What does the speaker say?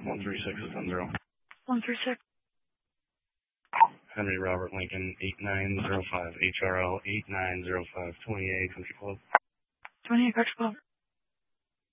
136 is 10-0. 136. Henry Robert Lincoln, 8905, HRL 8905, 28 Country Club. 28 Country Club.